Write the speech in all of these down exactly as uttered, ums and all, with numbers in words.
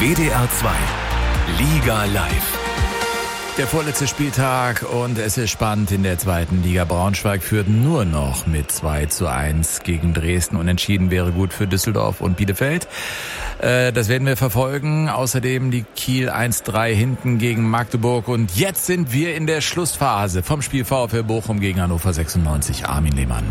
W D R zwei Liga Live. Der vorletzte Spieltag und es ist spannend in der zweiten Liga. Braunschweig führt nur noch mit zwei zu eins gegen Dresden. Unentschieden wäre gut für Düsseldorf und Bielefeld. Äh, das werden wir verfolgen. Außerdem liegt Kiel eins drei hinten gegen Magdeburg. Und jetzt sind wir in der Schlussphase vom Spiel VfL Bochum gegen Hannover sechsundneunzig. Armin Lehmann.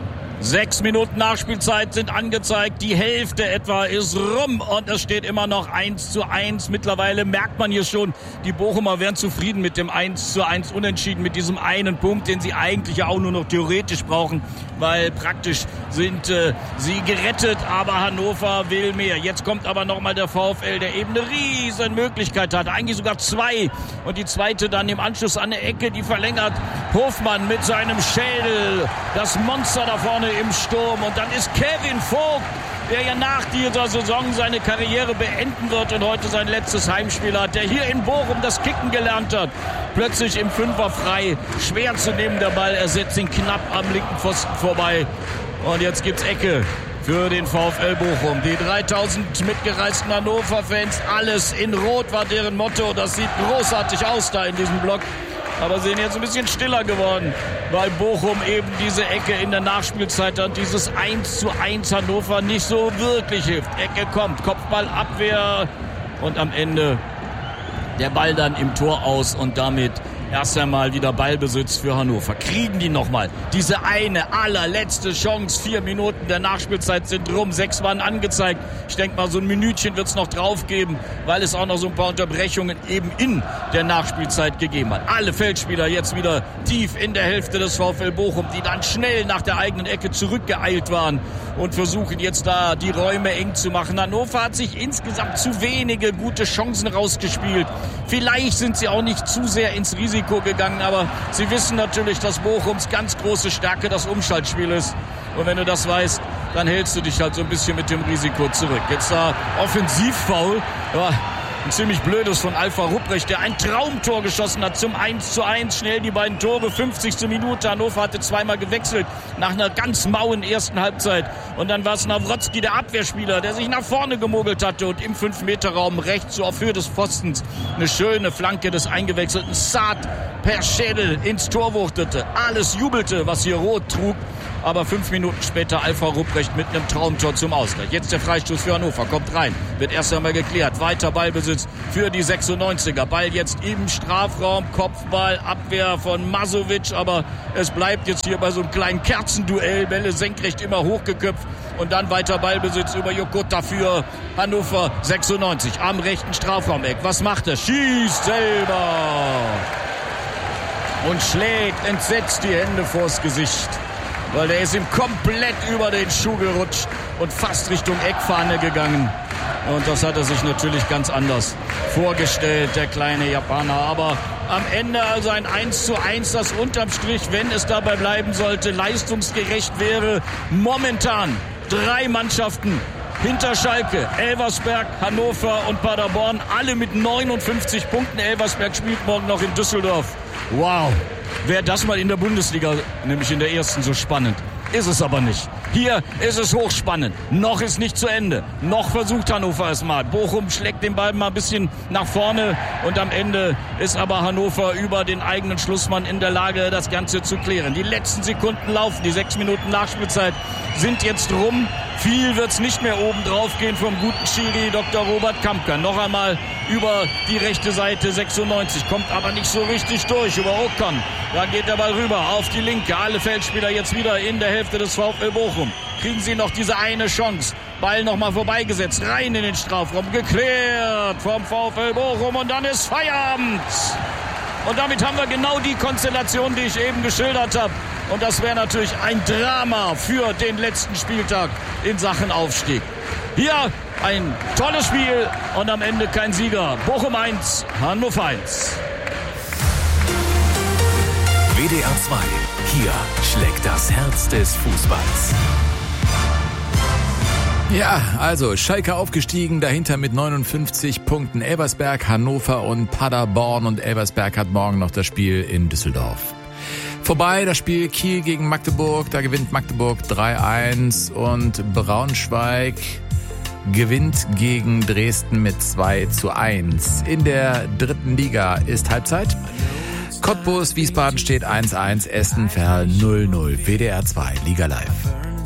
Sechs Minuten Nachspielzeit sind angezeigt. Die Hälfte etwa ist rum und es steht immer noch eins zu eins. Mittlerweile merkt man hier schon, die Bochumer wären zufrieden mit dem eins zu eins Unentschieden, mit diesem einen Punkt, den sie eigentlich ja auch nur noch theoretisch brauchen, weil praktisch sind äh, sie gerettet, aber Hannover will mehr. Jetzt kommt aber nochmal der VfL, der eben eine riesen Möglichkeit hat, eigentlich sogar zwei, und die zweite dann im Anschluss an eine Ecke, die verlängert Hofmann mit seinem Schädel, das Monster da vorne im Sturm, und dann ist Kevin Vogt, der ja nach dieser Saison seine Karriere beenden wird und heute sein letztes Heimspiel hat, der hier in Bochum das Kicken gelernt hat, plötzlich im Fünfer frei, schwer zu nehmen der Ball, er setzt ihn knapp am linken Pfosten vorbei und jetzt gibt's Ecke für den VfL Bochum. Die dreitausend mitgereisten Hannover-Fans, alles in Rot war deren Motto, das sieht großartig aus da in diesem Block. Aber sind jetzt ein bisschen stiller geworden, weil Bochum eben diese Ecke in der Nachspielzeit hat, dieses eins zu eins Hannover nicht so wirklich hilft. Ecke kommt, Kopfballabwehr und am Ende der Ball dann im Tor aus und damit erst einmal wieder Ballbesitz für Hannover. Kriegen die nochmal diese eine allerletzte Chance. Vier Minuten der Nachspielzeit sind rum. Sechs waren angezeigt. Ich denke mal, so ein Minütchen wird es noch drauf geben, weil es auch noch so ein paar Unterbrechungen eben in der Nachspielzeit gegeben hat. Alle Feldspieler jetzt wieder tief in der Hälfte des VfL Bochum, die dann schnell nach der eigenen Ecke zurückgeeilt waren und versuchen jetzt da die Räume eng zu machen. Hannover hat sich insgesamt zu wenige gute Chancen rausgespielt. Vielleicht sind sie auch nicht zu sehr ins Risiko gegangen, aber sie wissen natürlich, dass Bochums ganz große Stärke das Umschaltspiel ist. Und wenn du das weißt, dann hältst du dich halt so ein bisschen mit dem Risiko zurück. Jetzt da Offensivfoul, ja, ein ziemlich blödes von Alpha Rupprecht, der ein Traumtor geschossen hat zum eins zu eins. Schnell die beiden Tore, fünfzigste Minute. Hannover hatte zweimal gewechselt nach einer ganz mauen ersten Halbzeit. Und dann war es Nawrotzki, der Abwehrspieler, der sich nach vorne gemogelt hatte und im fünf Meter Raum rechts so auf Höhe des Pfostens eine schöne Flanke des eingewechselten Saad per Schädel ins Tor wuchtete. Alles jubelte, was hier rot trug. Aber fünf Minuten später Alpha Rupprecht mit einem Traumtor zum Ausgleich. Jetzt der Freistoß für Hannover, kommt rein, wird erst einmal geklärt. Weiter Ballbesitz für die sechsundneunziger. Ball jetzt im Strafraum, Kopfball, Abwehr von Masovic, aber es bleibt jetzt hier bei so einem kleinen Kerzenduell. Bälle senkrecht immer hochgeköpft und dann weiter Ballbesitz über Jokota für Hannover sechsundneunzig am rechten Strafraumeck. Was macht er? Schießt selber und schlägt entsetzt die Hände vors Gesicht, weil der ist ihm komplett über den Schuh gerutscht und fast Richtung Eckfahne gegangen. Und das hat er sich natürlich ganz anders vorgestellt, der kleine Japaner. Aber am Ende also ein eins zu eins, das unterm Strich, wenn es dabei bleiben sollte, leistungsgerecht wäre. Momentan drei Mannschaften hinter Schalke, Elversberg, Hannover und Paderborn, alle mit neunundfünfzig Punkten. Elversberg spielt morgen noch in Düsseldorf. Wow. Wäre das mal in der Bundesliga, nämlich in der ersten, so spannend. Ist es aber nicht. Hier ist es hochspannend. Noch ist nicht zu Ende. Noch versucht Hannover es mal. Bochum schlägt den Ball mal ein bisschen nach vorne und am Ende ist aber Hannover über den eigenen Schlussmann in der Lage, das Ganze zu klären. Die letzten Sekunden laufen. Die sechs Minuten Nachspielzeit sind jetzt rum. Viel wird's nicht mehr oben drauf gehen vom guten Schiri Doktor Robert Kampka. Noch einmal über die rechte Seite sechsundneunzig, kommt aber nicht so richtig durch über Ocon. Da geht der Ball rüber auf die linke. Alle Feldspieler jetzt wieder in der Hälfte des VfL Bochum. Kriegen sie noch diese eine Chance. Ball nochmal vorbeigesetzt, rein in den Strafraum, geklärt vom VfL Bochum und dann ist Feierabend. Und damit haben wir genau die Konstellation, die ich eben geschildert habe. Und das wäre natürlich ein Drama für den letzten Spieltag in Sachen Aufstieg. Hier ein tolles Spiel und am Ende kein Sieger. Bochum eins, Hannover eins. W D R zwei. Hier schlägt das Herz des Fußballs. Ja, also Schalke aufgestiegen, dahinter mit neunundfünfzig Punkten Elversberg, Hannover und Paderborn, und Elversberg hat morgen noch das Spiel in Düsseldorf. Vorbei das Spiel Kiel gegen Magdeburg, da gewinnt Magdeburg drei eins und Braunschweig gewinnt gegen Dresden mit zwei zu eins. In der dritten Liga ist Halbzeit. Cottbus, Wiesbaden steht eins eins, Essen, Verl null null. W D R zwei, Liga Live.